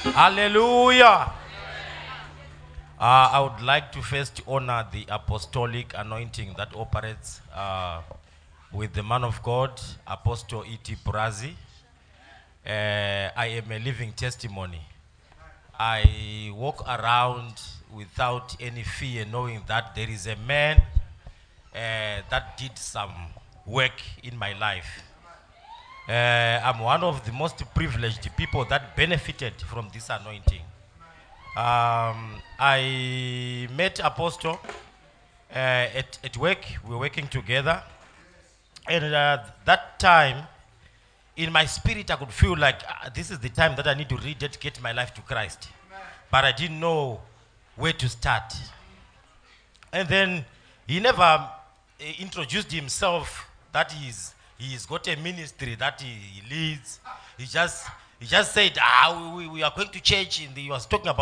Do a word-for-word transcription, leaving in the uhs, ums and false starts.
Hallelujah. Uh, I would like to first honor the apostolic anointing that operates uh, with the man of God, Apostle E T Brazi. Uh, I am a living testimony. I walk around without any fear, knowing that there is a man uh, that did some work in my life. Uh, I'm one of the most privileged people that benefited from this anointing. Um, I met Apostle uh, at, at work. We were working together. And uh, that time, in my spirit, I could feel like uh, this is the time that I need to rededicate my life to Christ. But I didn't know where to start. And then he never uh, introduced himself that he's, he's got a ministry that he, he leads. He just, he just said, ah, we, we are going to church. And he was talking about